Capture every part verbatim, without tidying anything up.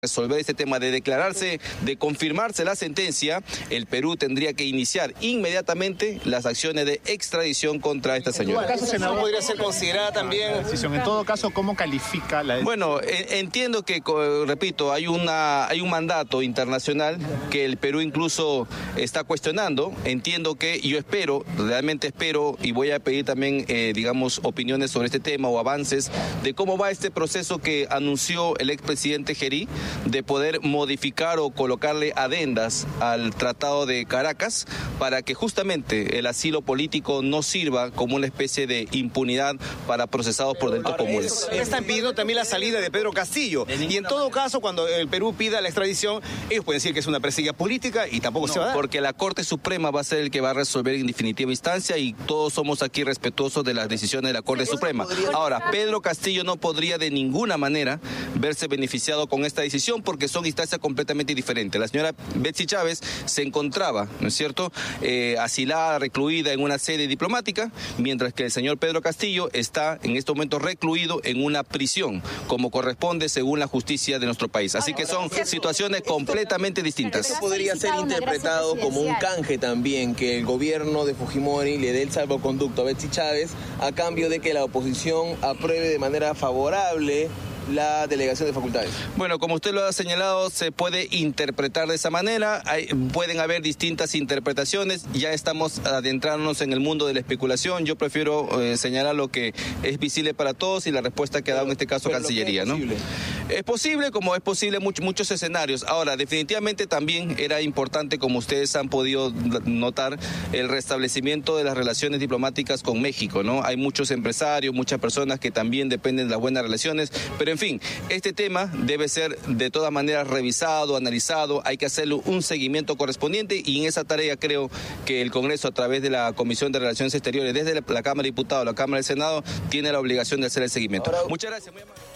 resolver este tema de declararse, de confirmarse la sentencia, el Perú tendría que iniciar inmediatamente las acciones de extradición contra esta señora. ¿En todo caso, senador, podría ser considerada también la decisión? En todo caso, ¿cómo califica la decisión? Bueno, entiendo que, repito, hay, una, hay un mandato internacional que el Perú incluso está cuestionando. Entiendo que yo espero, realmente espero, y voy a pedir también, eh, digamos, opiniones sobre este tema o avances de cómo va este proceso que anunció el expresidente Gerí, de poder modificar o colocarle adendas al Tratado de Caracas para que justamente el asilo político no sirva como una especie de impunidad para procesados por delitos Ahora, comunes. Están pidiendo también la salida de Pedro Castillo. Y en todo caso, cuando el Perú pida la extradición, ellos pueden decir que es una perseguida política y tampoco no, se va a dar. Porque la Corte Suprema va a ser el que va a resolver en definitiva instancia y todos somos aquí respetuosos de las decisiones de la Corte Suprema. Ahora, Pedro Castillo no podría de ninguna manera verse beneficiado con esta decisión porque son instancias completamente diferentes. La señora Betsy Chávez se encontraba, ¿no es cierto?, eh, asilada, recluida en una sede diplomática, mientras que el señor Pedro Castillo está en estos momentos recluido en una prisión, como corresponde según la justicia de nuestro país. Así que son situaciones completamente distintas. Esto podría ser interpretado como un canje también, que el gobierno de Fujimori le dé el salvoconducto a Betsy Chávez a cambio de que la oposición apruebe de manera favorable la delegación de facultades. Bueno, como usted lo ha señalado, se puede interpretar de esa manera. Hay, pueden haber distintas interpretaciones. Ya estamos adentrándonos en el mundo de la especulación. Yo prefiero eh, señalar lo que es visible para todos y la respuesta que ha dado en este caso Cancillería, ¿no? Es posible, como es posible muchos, muchos escenarios. Ahora, definitivamente también era importante, como ustedes han podido notar, el restablecimiento de las relaciones diplomáticas con México, ¿no? Hay muchos empresarios, muchas personas que también dependen de las buenas relaciones, pero en fin, este tema debe ser de todas maneras revisado, analizado, hay que hacerle un seguimiento correspondiente y en esa tarea creo que el Congreso, a través de la Comisión de Relaciones Exteriores, desde la, la Cámara de Diputados, la Cámara del Senado, tiene la obligación de hacer el seguimiento. Ahora, muchas gracias. Muy amable.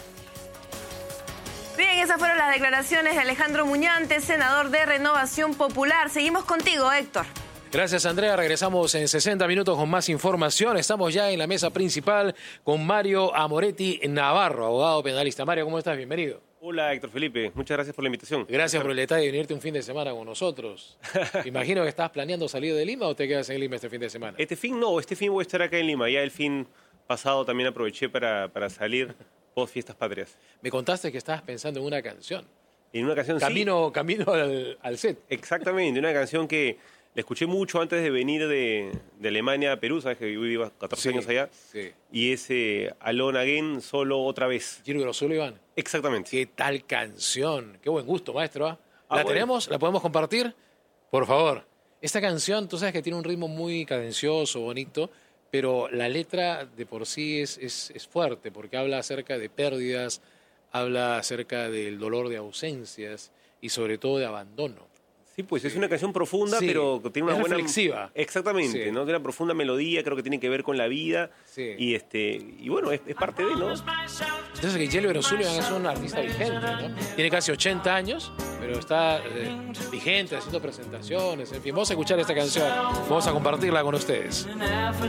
Bien, esas fueron las declaraciones de Alejandro Muñante, senador de Renovación Popular. Seguimos contigo, Héctor. Gracias, Andrea. Regresamos en sesenta minutos con más información. Estamos ya en la mesa principal con Mario Amoretti Navarro, abogado penalista. Mario, ¿cómo estás? Bienvenido. Hola, Héctor Felipe. Muchas gracias por la invitación. Gracias por el detalle de venirte un fin de semana con nosotros. Imagino que estás planeando salir de Lima o te quedas en Lima este fin de semana. Este fin no, este fin voy a estar acá en Lima. Ya el fin pasado también aproveché para, para salir post fiestas patrias. Me contaste que estabas pensando en una canción. En una canción, Camino, sí. Camino al, al set. Exactamente, una canción que la escuché mucho antes de venir de, de Alemania a Perú, sabes que yo viví catorce Sí, años allá. sí. Y es eh, Alone Again, solo otra vez. Gilberto Sullivan. Exactamente. ¿Qué tal canción? Qué buen gusto, maestro. ¿eh? Ah, ¿La bueno. tenemos? ¿La podemos compartir? Por favor. Esta canción, tú sabes que tiene un ritmo muy cadencioso, bonito, pero la letra de por sí es, es, es fuerte porque habla acerca de pérdidas, habla acerca del dolor de ausencias y sobre todo de abandono. Sí, pues es una canción profunda, Sí, pero tiene una es buena... reflexiva. Exactamente, Sí. ¿no? Tiene una profunda melodía, creo que tiene que ver con la vida. Sí. Y este y bueno, es, es parte de, ¿no? Entonces que Gilberto Sullivan es un artista vigente, ¿no? Tiene casi ochenta años, pero está eh, vigente, haciendo presentaciones. En fin, vamos a escuchar esta canción, vamos a compartirla con ustedes.